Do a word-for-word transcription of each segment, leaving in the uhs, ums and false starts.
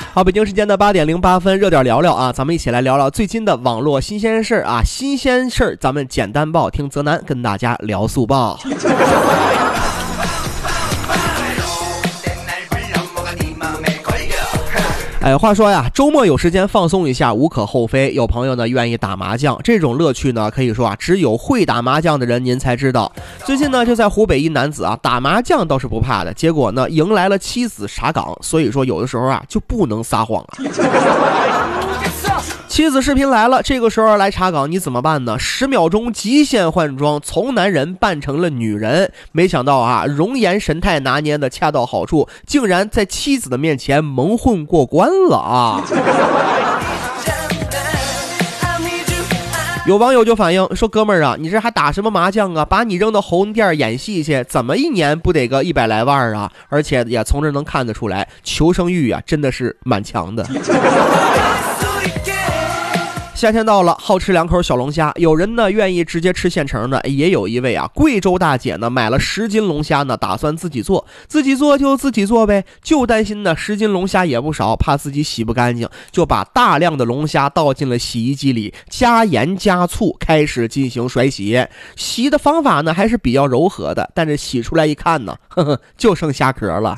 好，北京时间的八点零八分，热点聊聊啊，咱们一起来聊聊最近的网络新鲜事儿啊，新鲜事儿咱们简单报，听泽南跟大家聊速报。哎，话说呀，周末有时间放松一下无可厚非。有朋友呢愿意打麻将，这种乐趣呢可以说啊，只有会打麻将的人您才知道。最近呢就在湖北一男子啊打麻将倒是不怕的，结果呢迎来了妻子查岗，所以说有的时候啊就不能撒谎了。妻子视频来了，这个时候来查岗你怎么办呢？十秒钟极限换装，从男人扮成了女人。没想到啊，容颜神态拿捏的恰到好处，竟然在妻子的面前蒙混过关了啊！有网友就反映说，哥们儿啊，你这还打什么麻将啊？把你扔到红店演戏去，怎么一年不得个一百来万啊？而且也从这能看得出来，求生欲啊真的是蛮强的。夏天到了，好吃两口小龙虾，有人呢愿意直接吃现成的，也有一位啊贵州大姐呢买了十斤龙虾呢，打算自己做，自己做就自己做呗，就担心呢十斤龙虾也不少，怕自己洗不干净，就把大量的龙虾倒进了洗衣机里，加盐加醋，开始进行甩洗。洗的方法呢还是比较柔和的，但是洗出来一看呢，呵呵，就剩虾壳了。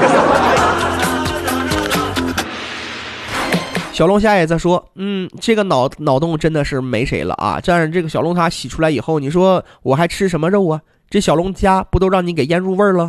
小龙虾也在说，嗯，这个脑脑洞真的是没谁了啊！这样这个小龙虾洗出来以后，你说我还吃什么肉啊？这小龙虾不都让你给腌入味儿了？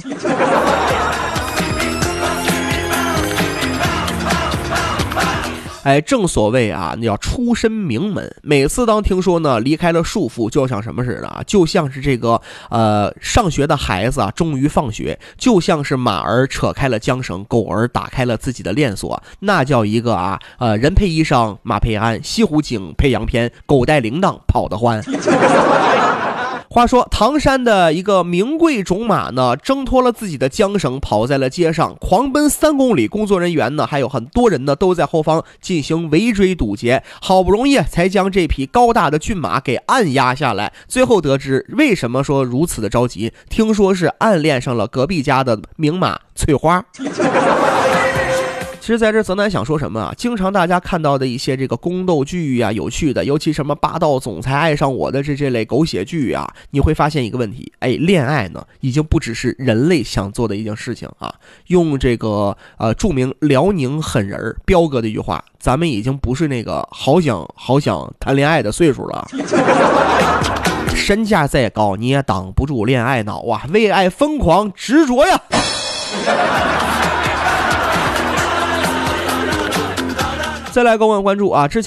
哎，正所谓啊，你要出身名门。每次当听说呢离开了束缚，就像什么似的啊？就像是这个呃上学的孩子啊，终于放学；就像是马儿扯开了缰绳，狗儿打开了自己的链锁。那叫一个啊呃人配衣裳，马配鞍，西湖景配洋片，狗带铃铛跑得欢。话说唐山的一个名贵种马呢，挣脱了自己的缰绳，跑在了街上，狂奔三公里。工作人员呢，还有很多人呢，都在后方进行围追堵截，好不容易才将这匹高大的骏马给按压下来。最后得知为什么说如此的着急，听说是暗恋上了隔壁家的名马翠花。其实在这泽南想说什么啊？经常大家看到的一些这个宫斗剧啊，有趣的，尤其什么霸道总裁爱上我的这这类狗血剧啊，你会发现一个问题，哎，恋爱呢已经不只是人类想做的一件事情啊。用这个呃著名辽宁狠人彪哥的一句话，咱们已经不是那个好想好想谈恋爱的岁数了。身价再高你也挡不住恋爱脑啊，为爱疯狂执着呀。再来各位关注啊，之前